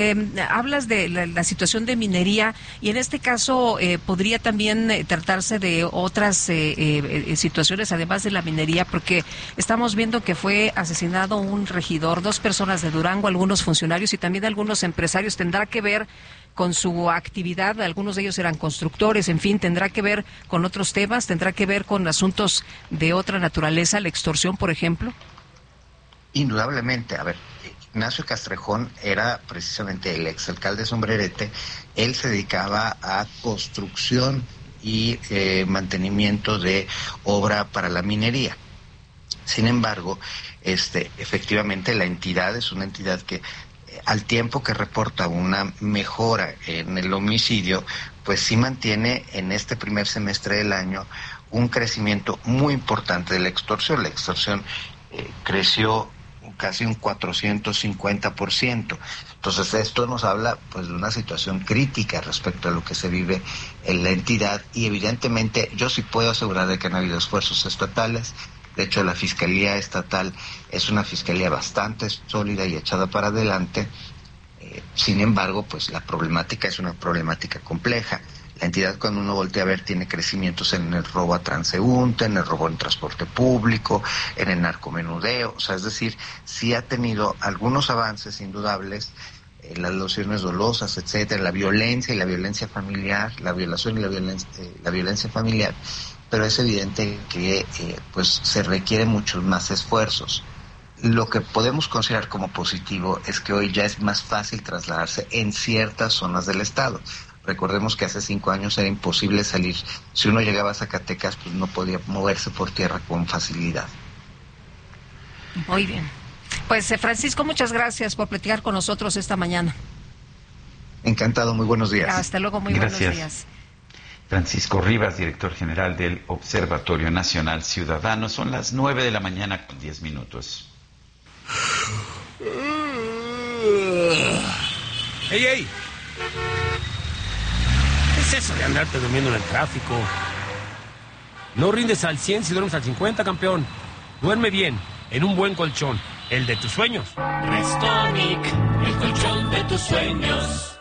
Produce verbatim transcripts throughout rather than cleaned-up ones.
Eh, hablas de la, la situación de minería y en este caso eh, podría también eh, tratarse de otras eh, eh, situaciones además de la minería, porque estamos viendo que fue asesinado un regidor, dos personas de Durango, algunos funcionarios y también algunos empresarios. ¿Tendrá que ver con su actividad? Algunos de ellos eran constructores, en fin, ¿tendrá que ver con otros temas? ¿Tendrá que ver con asuntos de otra naturaleza, la extorsión, por ejemplo? Indudablemente. A ver, Ignacio Castrejón era precisamente el exalcalde Sombrerete. Él se dedicaba a construcción y eh, mantenimiento de obra para la minería. Sin embargo, este, efectivamente la entidad es una entidad que eh, al tiempo que reporta una mejora en el homicidio, pues sí mantiene en este primer semestre del año un crecimiento muy importante de la extorsión. La extorsión eh, creció casi un cuatrocientos cincuenta por ciento. Entonces esto nos habla pues de una situación crítica respecto a lo que se vive en la entidad, y evidentemente yo sí puedo asegurar de que han habido esfuerzos estatales. De hecho, la Fiscalía Estatal es una fiscalía bastante sólida y echada para adelante. Eh, sin embargo, pues la problemática es una problemática compleja. La entidad, cuando uno voltea a ver, tiene crecimientos en el robo a transeúnte, en el robo en transporte público, en el narcomenudeo. O sea, es decir, sí ha tenido algunos avances indudables, eh, las lesiones dolosas, etcétera, la violencia y la violencia familiar, la violación y la violencia, eh, la violencia familiar. Pero es evidente que eh, pues se requieren muchos más esfuerzos. Lo que podemos considerar como positivo es que hoy ya es más fácil trasladarse en ciertas zonas del estado. Recordemos que hace cinco años era imposible salir. Si uno llegaba a Zacatecas, pues no podía moverse por tierra con facilidad. Muy bien. Pues eh, Francisco, muchas gracias por platicar con nosotros esta mañana. Encantado, muy buenos días. Hasta luego, muy gracias. buenos días. Francisco Rivas, director general del Observatorio Nacional Ciudadano. Son las nueve de la mañana con diez minutos. ¡Ey, ey! ¿Qué es eso de andarte durmiendo en el tráfico? No rindes al cien si duermes al cincuenta, campeón. Duerme bien, en un buen colchón, el de tus sueños. Restonic, el colchón de tus sueños.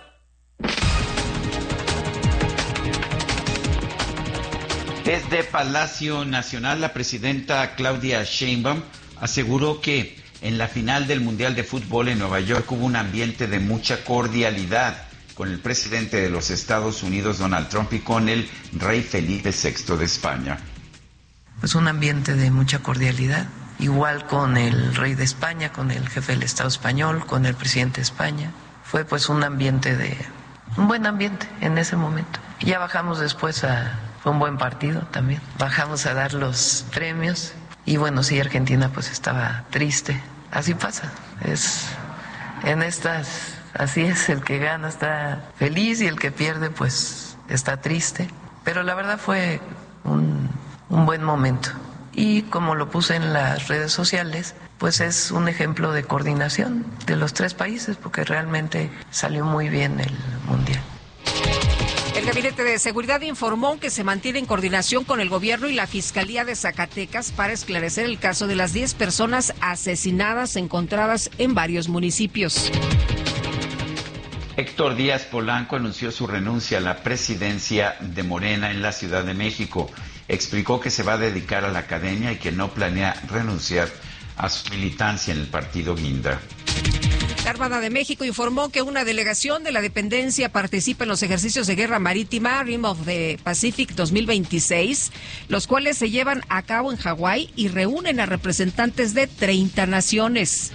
Desde Palacio Nacional, la presidenta Claudia Sheinbaum aseguró que en la final del Mundial de Fútbol en Nueva York hubo un ambiente de mucha cordialidad con el presidente de los Estados Unidos, Donald Trump, y con el rey Felipe sexto de España. Pues un ambiente de mucha cordialidad, igual con el rey de España, con el jefe del Estado español, con el presidente de España. Fue pues un ambiente de, un buen ambiente en ese momento. Ya bajamos después a, fue un buen partido también, bajamos a dar los premios y bueno, sí, Argentina pues estaba triste. Así pasa, es en estas... Así es, el que gana está feliz y el que pierde pues está triste. Pero la verdad fue un, un buen momento. Y como lo puse en las redes sociales, pues es un ejemplo de coordinación de los tres países, porque realmente salió muy bien el Mundial. El Gabinete de Seguridad informó que se mantiene en coordinación con el gobierno y la Fiscalía de Zacatecas para esclarecer el caso de las diez personas asesinadas encontradas en varios municipios. Héctor Díaz Polanco anunció su renuncia a la presidencia de Morena en la Ciudad de México. Explicó que se va a dedicar a la academia y que no planea renunciar a su militancia en el partido Guinda. La Armada de México informó que una delegación de la dependencia participa en los ejercicios de guerra marítima Rim of the Pacific dos mil veintiséis, los cuales se llevan a cabo en Hawái y reúnen a representantes de treinta naciones.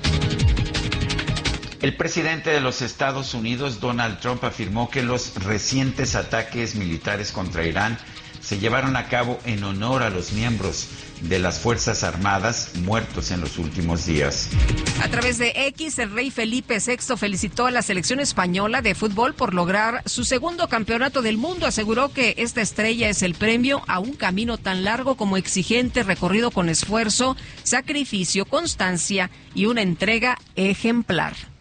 El presidente de los Estados Unidos, Donald Trump, afirmó que los recientes ataques militares contra Irán se llevaron a cabo en honor a los miembros de las Fuerzas Armadas muertos en los últimos días. A través de X, el rey Felipe sexto felicitó a la selección española de fútbol por lograr su segundo campeonato del mundo. Aseguró que esta estrella es el premio a un camino tan largo como exigente, recorrido con esfuerzo, sacrificio, constancia y una entrega ejemplar.